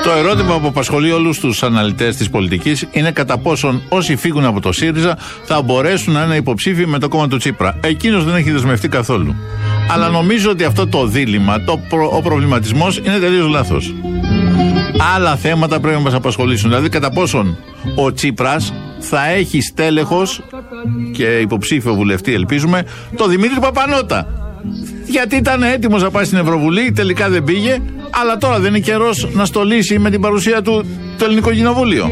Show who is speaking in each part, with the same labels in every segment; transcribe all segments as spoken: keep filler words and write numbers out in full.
Speaker 1: Το ερώτημα που απασχολεί όλους τους αναλυτές της πολιτικής είναι κατά πόσον όσοι φύγουν από το ΣΥΡΙΖΑ θα μπορέσουν να είναι υποψήφιοι με το κόμμα του Τσίπρα. Εκείνος δεν έχει δεσμευτεί καθόλου. Αλλά νομίζω ότι αυτό το δίλημμα, το προ, ο προβληματισμός είναι τελείως λάθος. Άλλα θέματα πρέπει να μας απασχολήσουν. Δηλαδή κατά πόσον ο Τσίπρας θα έχει στέλεχος και υποψήφιο βουλευτή, ελπίζουμε, το Δημήτρη Παπανώτα. Γιατί ήταν έτοιμος να πάει στην Ευρωβουλή, τελικά δεν πήγε, αλλά τώρα δεν είναι καιρός να στολίσει με την παρουσία του το Ελληνικό Κοινοβούλιο.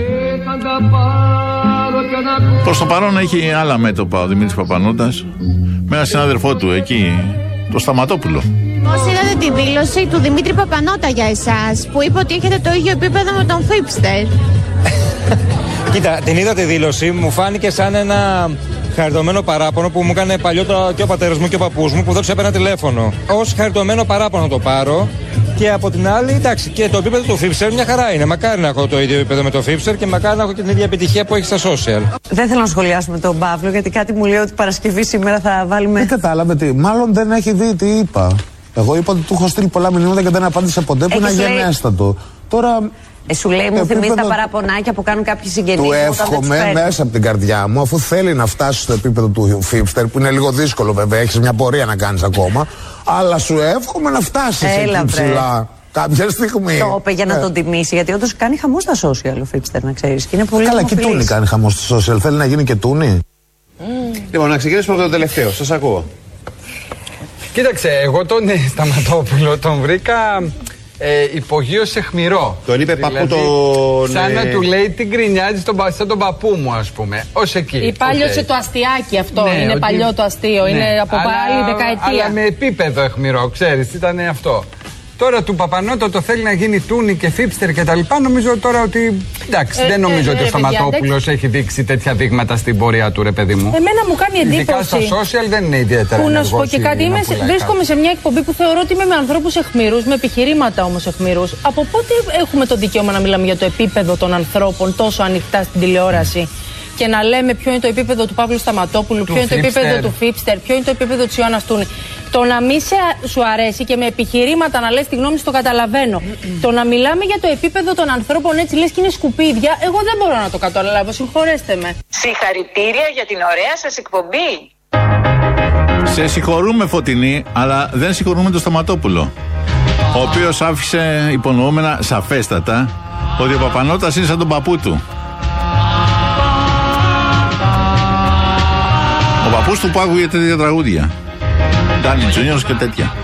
Speaker 1: Προς το παρόν έχει άλλα μέτωπα ο Δημήτρης Παπανώτας με έναν συνάδελφό του εκεί, το Σταματόπουλο.
Speaker 2: Πώς είδατε τη δήλωση του Δημήτρη Παπανώτα για εσάς, που είπε ότι έχετε το ίδιο επίπεδο με τον Φίπστερ?
Speaker 3: Κοίτα, την είδα τη δήλωση, μου φάνηκε σαν ένα χαριτωμένο παράπονο που μου έκανε παλιότερα και ο πατέρας μου και ο παππούς μου, που δεν τους έπαιρνα τηλέφωνο. Ως χαριτωμένο παράπονο το πάρω. Και από την άλλη, εντάξει, και το επίπεδο του Φίπστερ μια χαρά είναι. Μακάρι να έχω το ίδιο επίπεδο με το Φίπστερ και μακάρι να έχω και την ίδια επιτυχία που έχει στα social.
Speaker 4: Δεν θέλω να σχολιάσουμε τον Παύλο, γιατί κάτι μου λέει ότι Παρασκευή σήμερα θα βάλουμε.
Speaker 5: Δεν κατάλαβε τι. Μάλλον δεν έχει δει τι είπα. Εγώ είπα ότι του έχω στείλει πολλά μηνύματα και δεν απάντησε ποτέ, που είναι γενέστατο. Τώρα.
Speaker 4: Ε, σου λέει, μου θυμίζει τα παραπονάκια που κάνουν κάποιοι συγγενείς.
Speaker 5: Του εύχομαι μέσα από την καρδιά μου, αφού θέλει να φτάσει στο επίπεδο του Φίπστερ, που είναι λίγο δύσκολο βέβαια, έχεις μια πορεία να κάνεις ακόμα. Αλλά σου εύχομαι να φτάσεις εκεί ψηλά κάποια στιγμή.
Speaker 4: Το είπε για να
Speaker 5: ε.
Speaker 4: τον τιμήσει, γιατί όντως κάνει χαμό στα social ο Φίπστερ, να ξέρεις. Και είναι πολύ
Speaker 5: καλά, και Τούνη κάνει χαμό στα social. Θέλει να γίνει και Τούνη.
Speaker 6: Mm. Λοιπόν, να ξεκινήσουμε από το τελευταίο. Σας ακούω.
Speaker 7: Κοίταξε, εγώ τον Σταματόπουλο τον βρήκα. Ε, υπογείως αιχμηρό.
Speaker 6: Τον είπε
Speaker 7: δηλαδή,
Speaker 6: παππού τον.
Speaker 7: Σαν να του λέει τι γκρινιάζει σαν τον παππού μου, ας πούμε. Ως εκεί.
Speaker 8: Υπάλληλωσε okay. το αστιάκι αυτό.
Speaker 7: Ναι,
Speaker 8: είναι
Speaker 7: ότι...
Speaker 8: παλιό το αστείο. Ναι. Είναι από
Speaker 7: αλλά,
Speaker 8: πάλι δεκαετία.
Speaker 7: Αλλά με επίπεδο αιχμηρό, ξέρεις, ήταν αυτό. Τώρα του Παπανώτα το θέλει να γίνει Τούνη και Φίπστερ και τα λοιπά. Νομίζω τώρα ότι. Εντάξει, ε, δεν νομίζω ε, ότι ε, ο Σταματόπουλος έχει δείξει τέτοια δείγματα στην πορεία του, ρε παιδί μου.
Speaker 8: Εμένα μου κάνει εντύπωση.
Speaker 7: Ειδικά στα social δεν είναι ιδιαίτερα.
Speaker 8: Που να σου πω και κάτι. Είμαι, βρίσκομαι σε μια εκπομπή που θεωρώ ότι είμαι με ανθρώπους αιχμηρούς, με επιχειρήματα όμως αιχμηρούς. Από πότε έχουμε το δικαίωμα να μιλάμε για το επίπεδο των ανθρώπων τόσο ανοιχτά στην τηλεόραση? Και να λέμε ποιο είναι το επίπεδο του Παύλου Σταματόπουλου, ποιο είναι το επίπεδο του Φίπστερ, ποιο είναι το επίπεδο της Ιωάννας Τούνη. Το να μη σε, σου αρέσει και με επιχειρήματα να λες τη γνώμη σου, το καταλαβαίνω. Το να μιλάμε για το επίπεδο των ανθρώπων έτσι λες και είναι σκουπίδια, εγώ δεν μπορώ να το καταλάβω. Συγχωρέστε με.
Speaker 9: Συγχαρητήρια για την ωραία σας εκπομπή.
Speaker 1: Σε συγχωρούμε, Φωτεινή, αλλά δεν συγχωρούμε τον Σταματόπουλο, ο οποίος άφησε υπονοούμενα σαφέστατα ότι ο Παπανώτας είναι σαν τον παππού του. Ο παππούς του που άκουγε τέτοια τραγούδια. Ντάνι Τζούνιος και τέτοια.